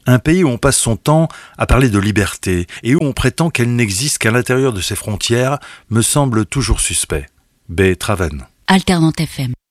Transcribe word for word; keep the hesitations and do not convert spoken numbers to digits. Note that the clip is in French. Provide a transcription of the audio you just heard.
Un pays où on passe son temps à parler de liberté et où on prétend qu'elle n'existe qu'à l'intérieur de ses frontières me semble toujours suspect. B. Traven. Alternante F M.